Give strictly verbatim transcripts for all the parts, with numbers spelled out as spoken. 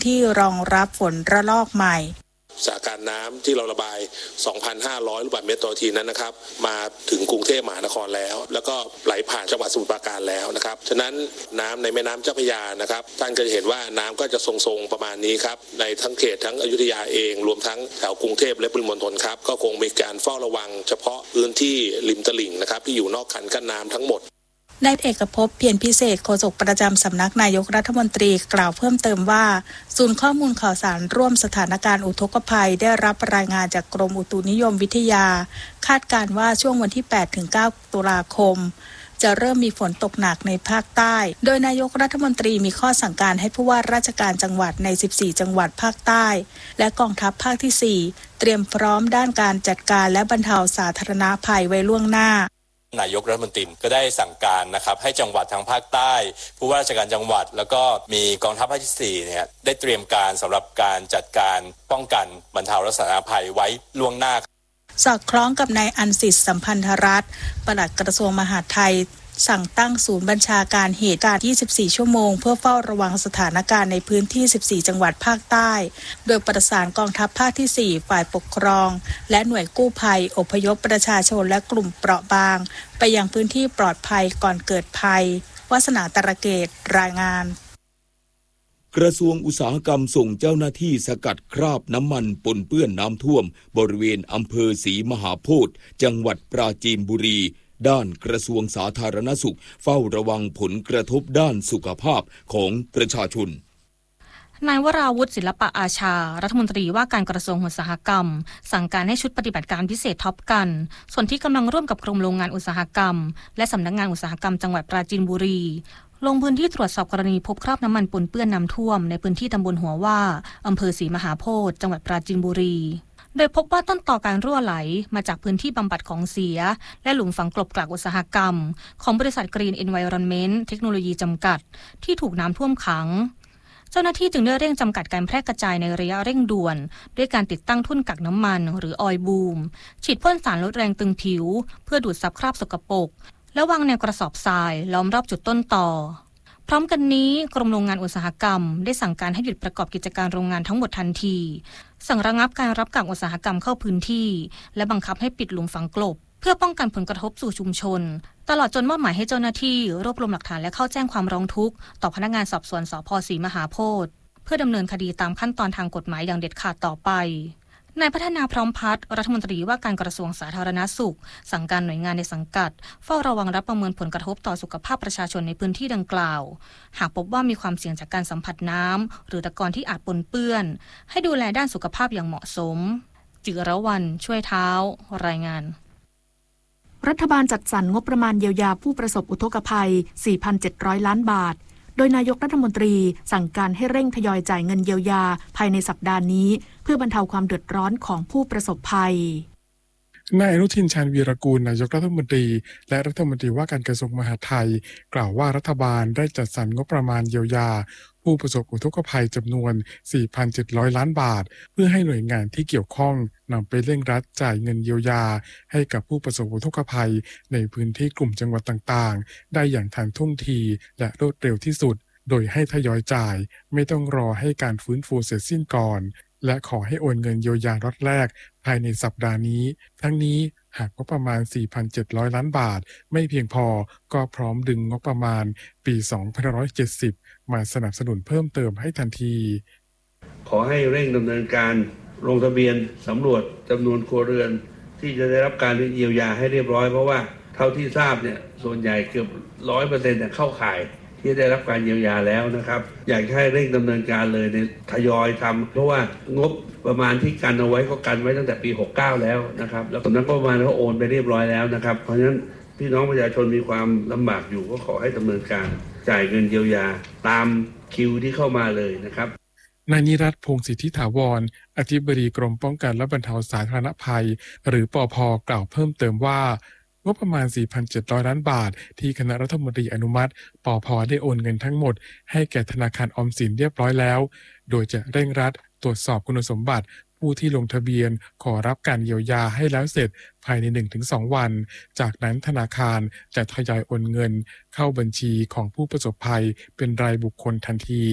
ที่รองรับฝนระลอกใหม่สถานการณ์น้ำที่เราระบาย สองพันห้าร้อย ลูกบาศก์เมตรต่อนาทีนั้นนะครับมาถึงกรุงเทพมหานครแล้วแล้วก็ไหลผ่านจังหวัดสมุทรปราการแล้วนะครับฉะนั้นน้ำในแม่น้ำเจ้าพระยานะครับท่านก็จะเห็นว่าน้ำก็จะทรงๆประมาณนี้ครับในทั้งเขตทั้งอยุธยาเองรวมทั้งแถวกรุงเทพและปริมณฑลครับก็คงมีการเฝ้าระวังเฉพาะพื้นที่ริมตลิ่งนะครับที่อยู่นอกคันกั้นน้ำทั้งหมดนายเอกภพ เพียรพิเศษโฆษกประจำสำนักนายกรัฐมนตรีกล่าวเพิ่มเติมว่าศูนย์ข้อมูลข่าวสารร่วมสถานการณ์อุทกภัยได้รับรายงานจากกรมอุตุนิยมวิทยาคาดการณ์ว่าช่วงวันที่ แปดถึงเก้า ตุลาคมจะเริ่มมีฝนตกหนักในภาคใต้โดยนายกรัฐมนตรีมีข้อสั่งการให้ผู้ว่าราชการจังหวัดในสิบสี่จังหวัดภาคใต้และกองทัพภาคที่สี่เตรียมพร้อมด้านการจัดการและบรรเทาสาธารณภัยไว้ล่วงหน้านายกรัฐมนตรีก็ได้สั่งการนะครับให้จังหวัดทางภาคใต้ผู้ว่าราชการจังหวัดแล้วก็มีกองทัพภาคที่สี่เนี่ยได้เตรียมการสำหรับการจัดการป้องกันบรรเทาสาธารณภัยไว้ล่วงหน้าสอดคล้องกับนายอันสิทธิ์สัมพันธรัตน์ปลัดกระทรวงมหาดไทยสั่งตั้งศูนย์บัญชาการเหตุการณ์ยี่สิบสี่ชั่วโมงเพื่อเฝ้าระวังสถานการณ์ในพื้นที่สิบสี่จังหวัดภาคใต้โดยประสานกองทัพภาคที่สี่ฝ่ายปกครองและหน่วยกู้ภัยอพยพประชาชนและกลุ่มเปราะบางไปยังพื้นที่ปลอดภัยก่อนเกิดภัยวาสนาตระเกตรายงานกระทรวงอุตสาหกรรมส่งเจ้าหน้าที่สกัดคราบน้ำมันปนเปื้อนน้ำท่วมบริเวณอำเภอศรีมหาโพธิ์จังหวัดปราจีนบุรีด้านกระทรวงสาธารณสุขเฝ้าระวังผลกระทบด้านสุขภาพของประชาชนนายวราวุฒิศิลปะอาชารัฐมนตรีว่าการกระทรวงอุตสาหกรรมสั่งการให้ชุดปฏิบัติการพิเศษท็อปกันส่วนที่กำลังร่วมกับกรมโรงงานอุตสาหกรรมและสำนักงานอุตสาหกรรมจังหวัดปราจีนบุรีลงพื้นที่ตรวจสอบกรณีพบคราบน้ำมันปนเปื้อนน้ำท่วมในพื้นที่ตำบลหัวว่าอำเภอศรีมหาโพธิ์จังหวัดปราจีนบุรีโดยพบว่าต้นต่อการรั่วไหลมาจากพื้นที่บำบัดของเสียและหลุมฝังกลบกลากอุตสาหกรรมของบริษัท Green Environment เทคโนโลยีจำกัดที่ถูกน้ำท่วมขังเจ้าหน้าที่จึงได้เร่งจำกัดการแพร่กระจายในระยะเร่งด่วนด้วยการติดตั้งทุ่นกักน้ำมันหรือออยล์บูมฉีดพ่นสารลดแรงตึงผิวเพื่อดูดซับคราบสกปรกและวางแนวกระสอบทรายล้อมรอบจุดต้นต่อพร้อมกันนี้กรมโรงงานอุตสาหกรรมได้สั่งการให้หยุดประกอบกิจการโรงงานทั้งหมดทันทีสั่งระงับการรับกากอุตสาหกรรมเข้าพื้นที่และบังคับให้ปิดหลุมฝังกลบเพื่อป้องกันผลกระทบสู่ชุมชนตลอดจนมอบหมายให้เจ้าหน้าที่รวบรวมหลักฐานและเข้าแจ้งความร้องทุกข์ต่อพนักงานสอบสวนสภ.ศรีมหาโพธิ์เพื่อดำเนินคดีตามขั้นตอนทางกฎหมายอย่างเด็ดขาดต่อไปนายพัฒนาพร้อมพัฒน์รัฐมนตรีว่าการกระทรวงสาธารณสุขสั่งการหน่วยงานในสังกัดเฝ้าระวังรับประเมินผลกระทบต่อสุขภาพประชาชนในพื้นที่ดังกล่าวหากพบว่ามีความเสี่ยงจากการสัมผัสน้ำหรือตะกอนที่อาจปนเปื้อนให้ดูแลด้านสุขภาพอย่างเหมาะสมจิรวรรณช่วยเท้ารายงานรัฐบาลจัดสรรงบประมาณเยียวยาผู้ประสบอุทกภัย สี่พันเจ็ดร้อย ล้านบาทโดยนายกรัฐมนตรีสั่งการให้เร่งทยอยจ่ายเงินเยียวยาภายในสัปดาห์นี้เพื่อบรรเทาความเดือดร้อนของผู้ประสบภัยนายอนุทินชาญวีรกูลนายกรัฐมนตรีและรัฐมนตรีว่าการกระทรวงมหาดไทยกล่าวว่ารัฐบาลได้จัดสรรงบประมาณเยียวยาผู้ประสบอุทกภัยจำนวน สี่พันเจ็ดร้อย ล้านบาทเพื่อให้หน่วยงานที่เกี่ยวข้องนำไปเร่งรัดจ่ายเงินเยียวยาให้กับผู้ประสบอุทกภัยในพื้นที่กลุ่มจังหวัดต่างๆได้อย่างทันท่วงทีและรวดเร็วที่สุดโดยให้ทยอยจ่ายไม่ต้องรอให้การฟื้นฟูเสร็จสิ้นก่อนและขอให้โอนเงินเยียวยาล็อตแรกภายในสัปดาห์นี้ทั้งนี้หากงบประมาณ สี่พันเจ็ดร้อย ล้านบาทไม่เพียงพอก็พร้อมดึงงบประมาณปี สองพันห้าร้อยเจ็ดสิบ มาสนับสนุนเพิ่มเติมให้ทันทีขอให้เร่งดำเนินการลงทะเบียนสำรวจจำนวนครัวเรือนที่จะได้รับการเยียวยาให้เรียบร้อยเพราะว่าเท่าที่ทราบเนี่ยส่วนใหญ่เกือบ ร้อยเปอร์เซ็นต์ เนี่ยเข้าข่ายที่ได้รับการเยียวยาแล้วนะครับอยากให้เร่งดำเนินการเลยในทยอยทำเพราะว่างบประมาณที่กันเอาไว้ก็กันไว้ตั้งแต่ปีหกสิบเก้าแล้วนะครับแล้วสำนักงบประมาณก็โอนไปเรียบร้อยแล้วนะครับเพราะฉะนั้นพี่น้องประชาชนมีความลำบากอยู่ก็ขอให้ดำเนินการจ่ายเงินเยียวยาตามคิวที่เข้ามาเลยนะครับนายนิรัตน์ พงษ์สิทธิถาวรอธิบดีกรมป้องกันและบรรเทาสาธารณภัยหรือปภ.กล่าวเพิ่มเติมว่างบประมาณ สี่พันเจ็ดร้อย ล้านบาทที่คณะรัฐมนตรีอนุมัติปภ.ได้โอนเงินทั้งหมดให้แก่ธนาคารออมสินเรียบร้อยแล้วโดยจะเร่งรัดตรวจสอบคุณสมบัติผู้ที่ลงทะเบียนขอรับการเยียวยาให้แล้วเสร็จภายใน หนึ่งถึงสอง วันจากนั้นธนาคารจะทยอยโอนเงินเข้าบัญชีของผู้ประสบภัยเป็นรายบุคคลทันที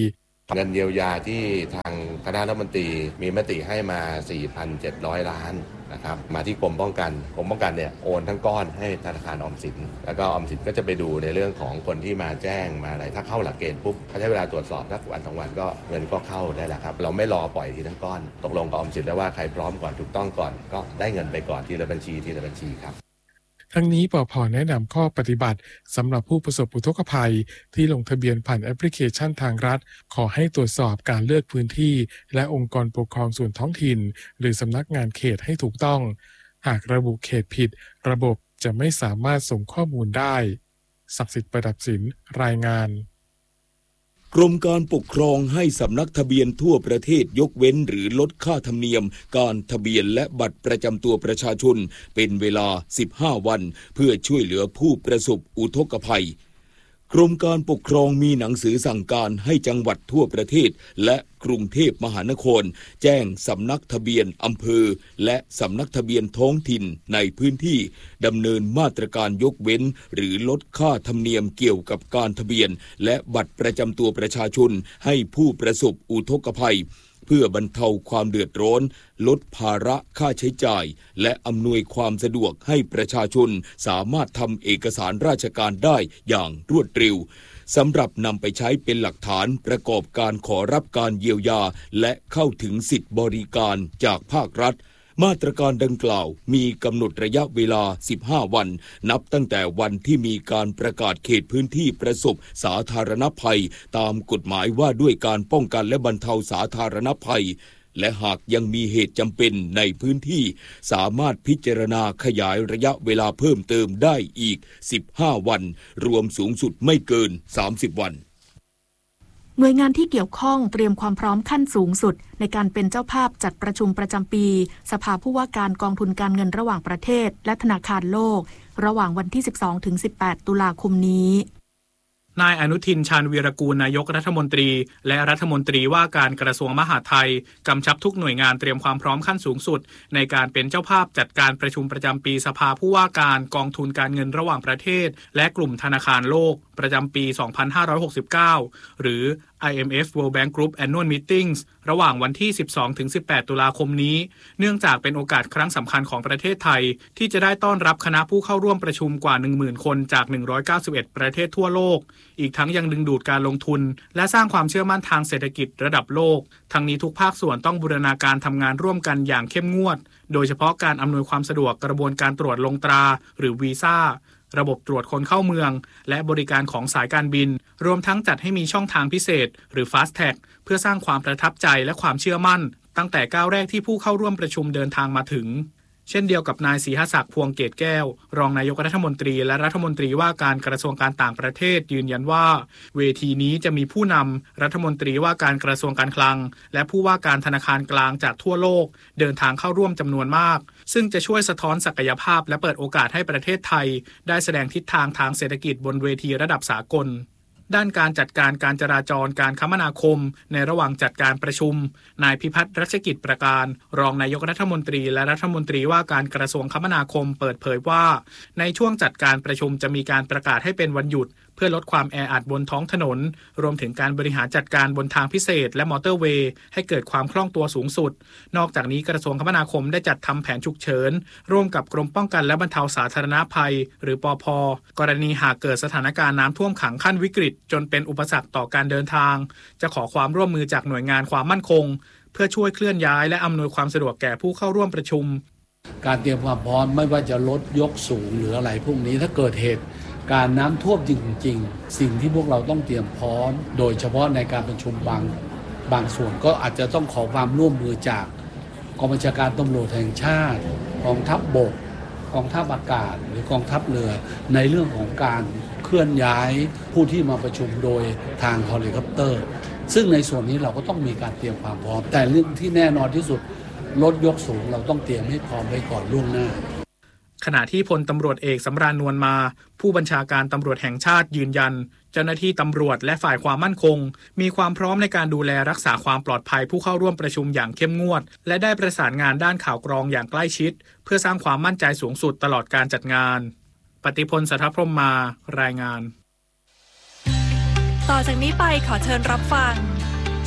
เงินเยียวยาที่ทางคณะรัฐมนตรีมีมติให้มา สี่พันเจ็ดร้อย ล้านนะครับมาที่กรมป้องกันกรมป้องกันเนี่ยโอนทั้งก้อนให้ธนาคารออมสินแล้วก็ออมสินก็จะไปดูในเรื่องของคนที่มาแจ้งมาอะไรถ้าเข้าหลักเกณฑ์ปุ๊บเขาใช้เวลาตรวจสอบสักวันสองวันก็เงินก็เข้าได้แล้วครับเราไม่รอปล่อยทีทั้งก้อนตกลงกับออมสินแล้วว่าใครพร้อมก่อนถูกต้องก่อนก็ได้เงินไปก่อนทีละบัญชีทีละบัญชีครับทั้งนี้ปภ.แนะนำข้อปฏิบัติสำหรับผู้ประสบอุทกภัยที่ลงทะเบียนผ่านแอปพลิเคชันทางรัฐขอให้ตรวจสอบการเลือกพื้นที่และองค์กรปกครองส่วนท้องถิ่นหรือสำนักงานเขตให้ถูกต้องหากระบุเขตผิดระบบจะไม่สามารถส่งข้อมูลได้ศักดิ์สิทธิ์ประดับศิลป์รายงานกรมการปกครองให้สำนักทะเบียนทั่วประเทศยกเว้นหรือลดค่าธรรมเนียมการทะเบียนและบัตรประจำตัวประชาชนเป็นเวลาสิบห้าวันเพื่อช่วยเหลือผู้ประสบอุทกภัยกรมการปกครองมีหนังสือสั่งการให้จังหวัดทั่วประเทศและกรุงเทพมหานครแจ้งสำนักทะเบียนอำเภอและสำนักทะเบียนท้องถิ่นในพื้นที่ดำเนินมาตรการยกเว้นหรือลดค่าธรรมเนียมเกี่ยวกับการทะเบียนและบัตรประจำตัวประชาชนให้ผู้ประสบอุทกภัยเพื่อบรรเทาความเดือดร้อนลดภาระค่าใช้จ่ายและอำนวยความสะดวกให้ประชาชนสามารถทำเอกสารราชการได้อย่างรวดเร็วสำหรับนำไปใช้เป็นหลักฐานประกอบการขอรับการเยียวยาและเข้าถึงสิทธิบริการจากภาครัฐมาตรการดังกล่าวมีกำหนดระยะเวลาสิบห้าวันนับตั้งแต่วันที่มีการประกาศเขตพื้นที่ประสบสาธารณภัยตามกฎหมายว่าด้วยการป้องกันและบรรเทาสาธารณภัยและหากยังมีเหตุจำเป็นในพื้นที่สามารถพิจารณาขยายระยะเวลาเพิ่มเติมได้อีกสิบห้าวันรวมสูงสุดไม่เกินสามสิบวันหน่วยงานที่เกี่ยวข้องเตรียมความพร้อมขั้นสูงสุดในการเป็นเจ้าภาพจัดประชุมประจำปีสภาผู้ว่าการกองทุนการเงินระหว่างประเทศและธนาคารโลกระหว่างวันที่ สิบสองถึงสิบแปด ตุลาคมนี้นายอนุทินชาญวีรกูลนายกรัฐมนตรีและรัฐมนตรีว่าการกระทรวงมหาดไทยกำชับทุกหน่วยงานเตรียมความพร้อมขั้นสูงสุดในการเป็นเจ้าภาพจัดการประชุมประจำปีสภาผู้ว่าการกองทุนการเงินระหว่างประเทศและกลุ่มธนาคารโลกประจำปี สองพันห้าร้อยหกสิบเก้า หรือ ไอ เอ็ม เอฟ World Bank Group Annual Meetings ระหว่างวันที่ สิบสองถึงสิบแปด ตุลาคมนี้เนื่องจากเป็นโอกาสครั้งสำคัญของประเทศไทยที่จะได้ต้อนรับคณะผู้เข้าร่วมประชุมกว่า หนึ่งหมื่น คนจาก หนึ่งร้อยเก้าสิบเอ็ด ประเทศทั่วโลกอีกทั้งยังดึงดูดการลงทุนและสร้างความเชื่อมั่นทางเศรษฐกิจระดับโลกทั้งนี้ทุกภาคส่วนต้องบูรณาการทำงานร่วมกันอย่างเข้มงวดโดยเฉพาะการอำนวยความสะดวกกระบวนการตรวจลงตราหรือวีซ่าระบบตรวจคนเข้าเมืองและบริการของสายการบินรวมทั้งจัดให้มีช่องทางพิเศษหรือ Fast Tag เพื่อสร้างความประทับใจและความเชื่อมั่นตั้งแต่ก้าวแรกที่ผู้เข้าร่วมประชุมเดินทางมาถึงเช่นเดียวกับนายศรีหศักดิ์พวงเกตแก้วรองนายกรัฐมนตรีและรัฐมนตรีว่าการกระทรวงการต่างประเทศยืนยันว่าเวทีนี้จะมีผู้นำรัฐมนตรีว่าการกระทรวงการคลังและผู้ว่าการธนาคารกลางจากทั่วโลกเดินทางเข้าร่วมจำนวนมากซึ่งจะช่วยสะท้อนศักยภาพและเปิดโอกาสให้ประเทศไทยได้แสดงทิศทางทางเศรษฐกิจบนเวทีระดับสากลด้านการจัดการการจราจรการคมนาคมในระหว่างจัดการประชุมนายพิพัฒน์รัชกิจประการรองนายกรัฐมนตรีและรัฐมนตรีว่าการกระทรวงคมนาคมเปิดเผยว่าในช่วงจัดการประชุมจะมีการประกาศให้เป็นวันหยุดเพื่อลดความแออัดบนท้องถนนรวมถึงการบริหารจัดการบนทางพิเศษและมอเตอร์เวย์ให้เกิดความคล่องตัวสูงสุดนอกจากนี้กระทรวงคมนาคมได้จัดทำแผนฉุกเฉินร่วมกับกรมป้องกันและบรรเทาสาธารณภัยหรือปภ.กรณีหากเกิดสถานการณ์น้ำท่วมขังขั้นวิกฤตจนเป็นอุปสรรคต่อการเดินทางจะขอความร่วมมือจากหน่วยงานความมั่นคงเพื่อช่วยเคลื่อนย้ายและอำนวยความสะดวกแก่ผู้เข้าร่วมประชุมการเตรียมความพร้อมไม่ว่าจะลดยกสูงหรืออะไรพวกนี้ถ้าเกิดเหตุการน้ำท่วมจริงๆสิ่งที่พวกเราต้องเตรียมพร้อมโดยเฉพาะในการประชุมบางบางส่วนก็อาจจะต้องขอความร่วมมือจากกองบัญชาการตำรวจแห่งชาติกองทัพบกกองทัพอากาศหรือกองทัพเรือในเรื่องของการเคลื่อนย้ายผู้ที่มาประชุมโดยทางเฮลิคอปเตอร์ซึ่งในส่วนนี้เราก็ต้องมีการเตรียมความพร้อมแต่เรื่องที่แน่นอนที่สุดรถยกสูงเราต้องเตรียมให้พร้อมไว้ก่อนล่วงหน้าขณะที่พลตำรวจเอกสำราญนวลมาผู้บัญชาการตำรวจแห่งชาติยืนยันเจ้าหน้าที่ตำรวจและฝ่ายความมั่นคงมีความพร้อมในการดูแลรักษาความปลอดภัยผู้เข้าร่วมประชุมอย่างเข้มงวดและได้ประสานงานด้านข่าวกรองอย่างใกล้ชิดเพื่อสร้างความมั่นใจสูงสุดตลอดการจัดงานปฏิพล สัทธพรหมมารายงานต่อจากนี้ไปขอเชิญรับฟัง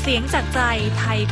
เสียงจากใจไทย